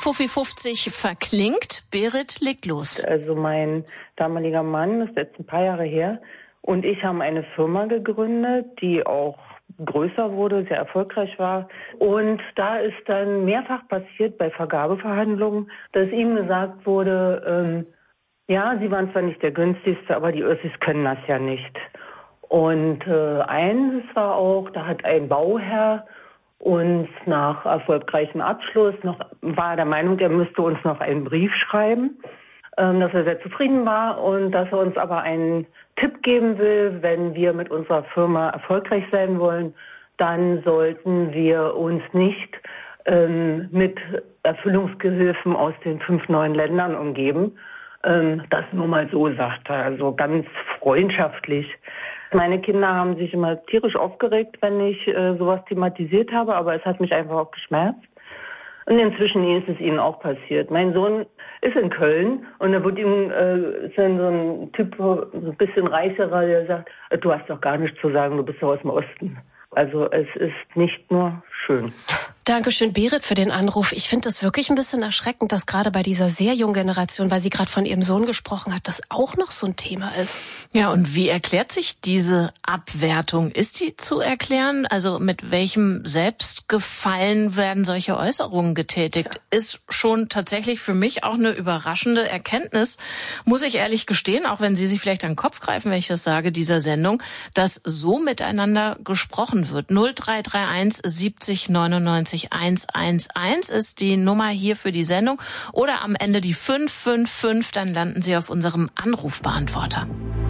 Fuffi-50 verklingt. Berit legt los. Also mein damaliger Mann, das ist jetzt ein paar Jahre her, und ich haben eine Firma gegründet, die auch größer wurde, sehr erfolgreich war. Und da ist dann mehrfach passiert bei Vergabeverhandlungen, dass ihm gesagt wurde, ja, Sie waren zwar nicht der günstigste, aber die Össis können das ja nicht. Und eins war auch, da hat ein Bauherr uns nach erfolgreichem Abschluss war der Meinung, er müsste uns noch einen Brief schreiben, dass er sehr zufrieden war und dass er uns aber einen Tipp geben will, wenn wir mit unserer Firma erfolgreich sein wollen, dann sollten wir uns nicht mit Erfüllungsgehilfen aus den 5 neuen Ländern umgeben. Das nur mal so, sagt er, also ganz freundschaftlich. Meine Kinder haben sich immer tierisch aufgeregt, wenn ich sowas thematisiert habe, aber es hat mich einfach auch geschmerzt. Und inzwischen ist es ihnen auch passiert. Mein Sohn ist in Köln und da wird ihm ist dann so ein Typ, so ein bisschen reicherer, der sagt, du hast doch gar nichts zu sagen, du bist doch aus dem Osten. Also es ist nicht nur schön. Dankeschön, Berit, für den Anruf. Ich finde es wirklich ein bisschen erschreckend, dass gerade bei dieser sehr jungen Generation, weil sie gerade von ihrem Sohn gesprochen hat, das auch noch so ein Thema ist. Ja, und wie erklärt sich diese Abwertung? Ist die zu erklären? Also mit welchem Selbstgefallen werden solche Äußerungen getätigt? Ist schon tatsächlich für mich auch eine überraschende Erkenntnis, muss ich ehrlich gestehen, auch wenn Sie sich vielleicht an den Kopf greifen, wenn ich das sage, dieser Sendung, dass so miteinander gesprochen wird. 0331 70 99 111 ist die Nummer hier für die Sendung oder am Ende die 555, dann landen Sie auf unserem Anrufbeantworter.